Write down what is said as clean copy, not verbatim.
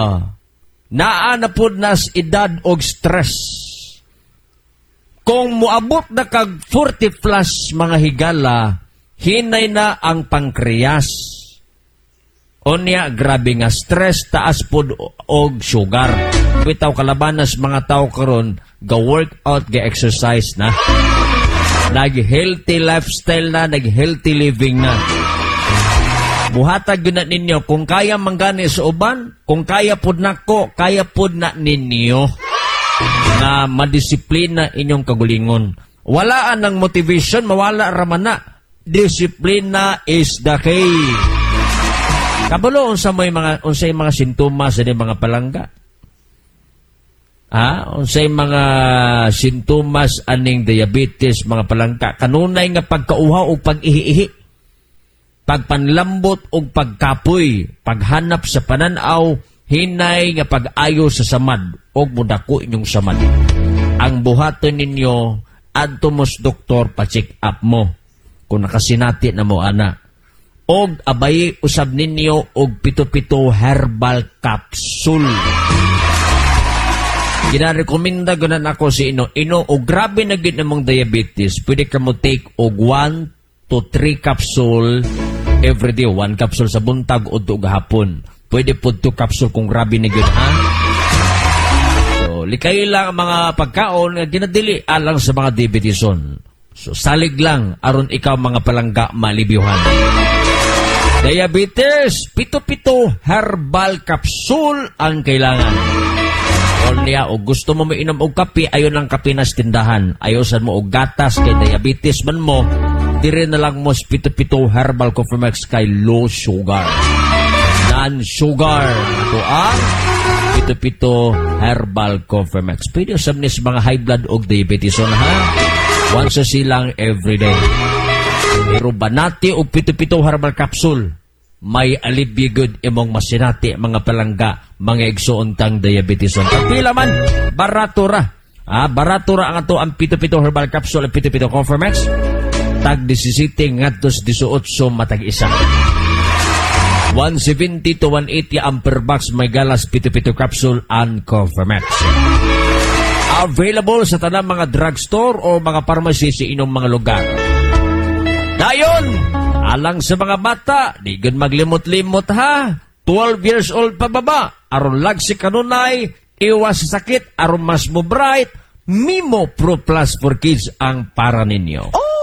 naa na pud nas edad og stress. Kung muabot na kag 40 plus mga higala, hinay na ang pankreas. Unya, grabe nga stress, taas pud og sugar. Bitaw kalabanas mga tao karon ga-workout, ga-exercise na. Nag-healthy lifestyle na, nag-healthy living na. Buhatag yun na ninyo, kung kaya manggani sa uban, kung kaya pud nako, kaya pud na ninyo na madisiplina inyong kagulingon. Walaan ng motivation, mawala raman na. Disiplina is the key. Kabalo, unsay mga sintomas sa mga palangga? Unsay mga sintomas aning diabetes, mga palangga? Kanunay nga pagkauhaw o pag-ihi-ihi, pagpanlambot o pagkapoy, paghanap sa pananaw, hinay nga pag-ayo sa samad o mudako inyong samad. Ang buhaton ninyo, adto mo sa doktor, pa-check up mo kung nakasinati na mo ana. Og abay usab ninyo og pito-pito herbal capsule. Ginarekomenda gunan ako si Ino og grabe na gid namong diabetes, pwede ka mo take og 1 to 3 capsule every day. 1 capsule sa buntag o hapon. Pwede po 2 capsule kung grabe na gid, So, likay lang ang mga pagkaon nga ginadili alang sa mga diabeteson. So, salig lang aron ikaw mga palangga malibyuhan. Diabetes, pito-pito herbal capsule ang kailangan. O gusto mo mainom og kape, ayon ang kape na sa tindahan. Ayosan mo og gatas kay diabetes man mo, dire na lang mo pito-pito herbal Confermex kay low sugar. Non-sugar. Ito ang pito-pito herbal Confermex. Pwede usab ni sa mga high blood og diabetes once a silang everyday. Pero banati og pito-pito herbal capsule, may alibyo good imong masinati mga palangga, mga igsuuntang diabetes. Kapila man, barato ra. Barato ra ang ato ang pito-pito herbal capsule, ang pito-pito Confermex. Tag 17 ngadtos 18 matag isa. 170 to 180 ampere box, may galas pito-pito capsule and Confermex. Available sa tanang mga drugstore o mga pharmacy sa inyong mga lugar. Dayon, alang sa mga bata, di gan maglimot-limot 12 years old pababa, aron lag si kanunay, iwas sa sakit, aron mas mo bright, Mimo Pro Plus for Kids ang para ninyo.